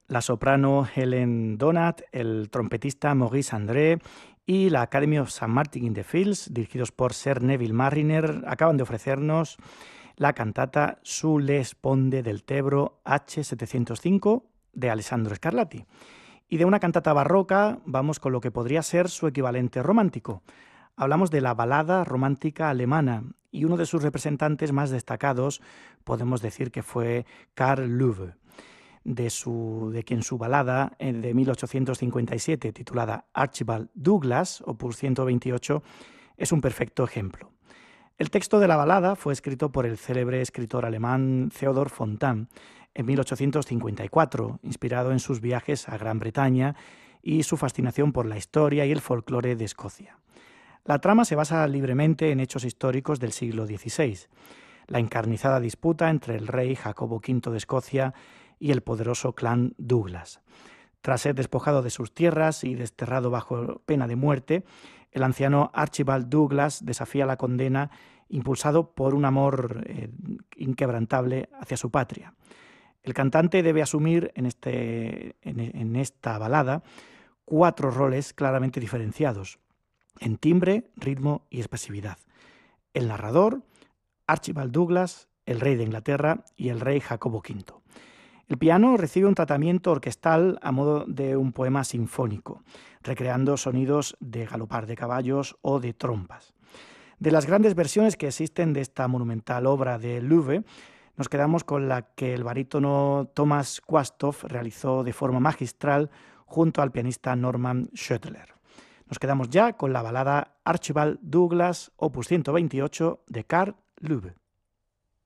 la soprano Helen Donat, el trompetista Maurice André y la Academy of St. Martin in the Fields, dirigidos por Sir Neville Marriner, acaban de ofrecernos la cantata Su le Sponde del Tebro H705 de Alessandro Scarlatti. Y de una cantata barroca vamos con lo que podría ser su equivalente romántico. Hablamos de la balada romántica alemana y uno de sus representantes más destacados podemos decir que fue Karl Löwe, de quien su balada de 1857 titulada Archibald Douglas, opus 128, es un perfecto ejemplo. El texto de la balada fue escrito por el célebre escritor alemán Theodor Fontane en 1854, inspirado en sus viajes a Gran Bretaña y su fascinación por la historia y el folclore de Escocia. La trama se basa libremente en hechos históricos del siglo XVI, la encarnizada disputa entre el rey Jacobo V de Escocia y el poderoso clan Douglas. Tras ser despojado de sus tierras y desterrado bajo pena de muerte, el anciano Archibald Douglas desafía la condena impulsado por un amor inquebrantable hacia su patria. El cantante debe asumir en esta balada 4 roles claramente diferenciados, en timbre, ritmo y expresividad. El narrador, Archibald Douglas, el rey de Inglaterra y el rey Jacobo V. El piano recibe un tratamiento orquestal a modo de un poema sinfónico, recreando sonidos de galopar de caballos o de trompas. De las grandes versiones que existen de esta monumental obra de Löwe, nos quedamos con la que el barítono Thomas Quasthoff realizó de forma magistral junto al pianista Norman Schoettler. Nos quedamos ya con la balada Archibald Douglas, opus 128 de Karl Löwe.